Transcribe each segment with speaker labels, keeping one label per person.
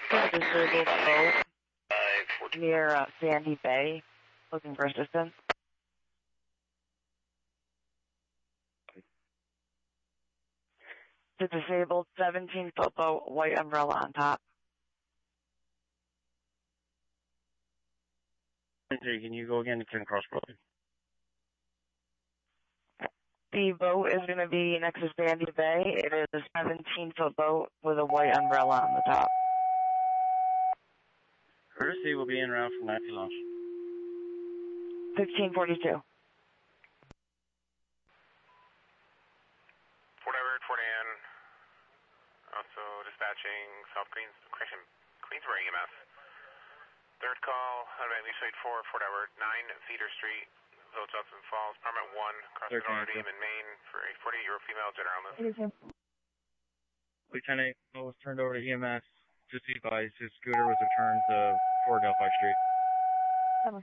Speaker 1: Disabled boat near Sandy Bay, looking for assistance. The disabled 17-foot boat, white umbrella on top.
Speaker 2: Can you go again to King Cross Road?
Speaker 1: The boat is going to be next to Sandy Bay. It is a 17-foot boat with a white umbrella on the top.
Speaker 2: Courtesy will be en route from Nike Launch.
Speaker 1: 1542.
Speaker 3: Fort Everett, Fort Ann, also dispatching South Queensboro EMS. Third call, out of Leaside 4, Fort Everett, 9 Cedar Street, Village Hudson Falls, Permit 1, crossing over Demon, Maine, for a 48-year-old female general illness.
Speaker 2: Lieutenant was turned over to EMS. Just be advised, his scooter was returned to 4 Delphi Street.
Speaker 1: Come on.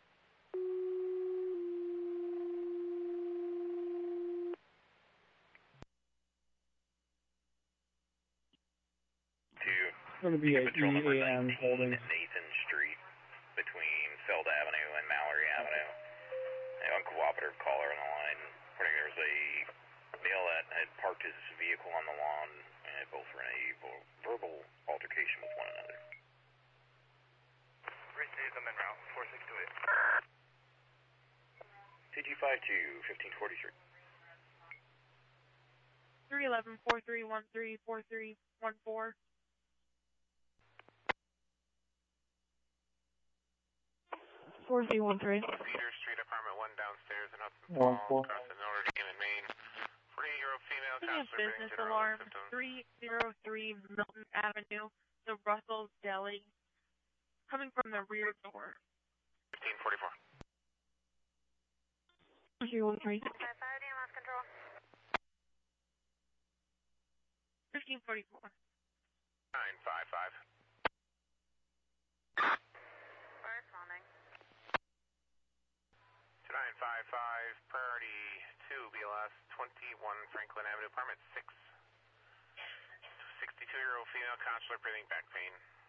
Speaker 2: It's going to be a EAM holding.
Speaker 3: Nathan Street between Feld Avenue and Mallory Avenue. An uncooperative caller on the line. There was a male that had parked his vehicle on the lawn, and both were in a verbal altercation with one another. Receive them en route, 4628. TG52, 1543.
Speaker 4: 311 4313 4314. 4313.
Speaker 3: Cedar Street, apartment 1 downstairs in Hudson Falls, crossing Notre Dame in Maine. 48-year-old female, counselor
Speaker 4: Business
Speaker 3: general
Speaker 4: alarm
Speaker 3: symptoms.
Speaker 4: 303 Milton Avenue, the Russell's Deli, coming from the rear door.
Speaker 3: 1544.
Speaker 4: 4313.
Speaker 5: 55 DMS control.
Speaker 4: 1544.
Speaker 3: 955.
Speaker 5: Corresponding.
Speaker 3: 2955, priority 2, BLS, 21 Franklin Avenue, apartment 6. 62-year-old female, consular, breathing back pain.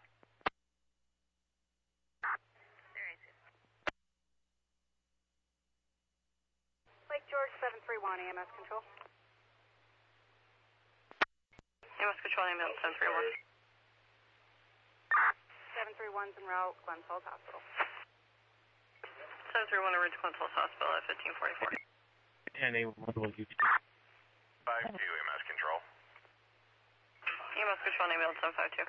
Speaker 5: Lake George 731, EMS control. EMS control, ambulance 731. 731's en route, Glens Falls Hospital. 731 to reach Glens Falls Hospital at 1544.
Speaker 2: And a multiple UT.
Speaker 3: 52, EMS control.
Speaker 5: EMS control, ambulance 752.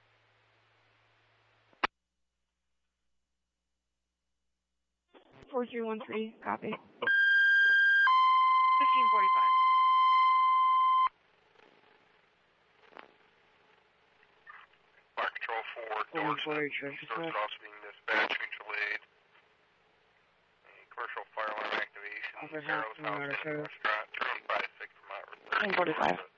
Speaker 4: Four three one three, copy. 1545.
Speaker 3: Bar control 4, Dorset. Source also being dispatched, mutual aid. Commercial fire alarm activation.
Speaker 1: Over
Speaker 3: Barrows
Speaker 1: half an hour,
Speaker 3: House, Restaurant, 356 from Mount
Speaker 1: 1545.